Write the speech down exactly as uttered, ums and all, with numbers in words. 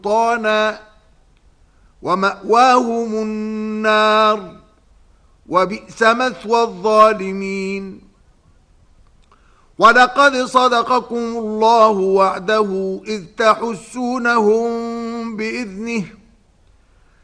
سلطانا ومأواهم النار وبئس مثوى الظالمين. ولقد صدقكم الله وعده إذ تحسونهم بإذنه